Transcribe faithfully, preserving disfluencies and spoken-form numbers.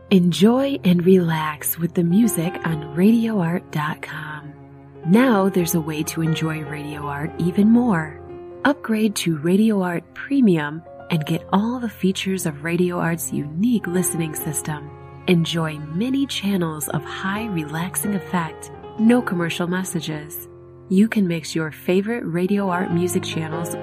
Enjoy and relax with the music on radio art dot com. Now there's a way to enjoy Radio Art even more. Upgrade to Radio Art Premium and get all the features of Radio Art's unique listening system. Enjoy many channels of high relaxing effect, no commercial messages. You can mix your favorite Radio Art music channels